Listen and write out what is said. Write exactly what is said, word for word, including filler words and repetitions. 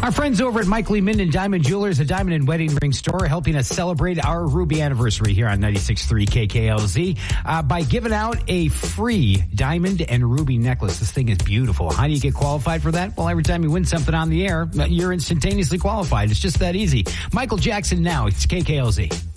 Our friends over at Mike Lee Minden Diamond Jewelers, a diamond and wedding ring store, helping us celebrate our Ruby anniversary here on ninety-six point three K K L Z uh, by giving out a free diamond and ruby necklace. This thing is beautiful. How do you get qualified for that? Well, every time you win something on the air, you're instantaneously qualified. It's just that easy. Michael Jackson now. It's K K L Z.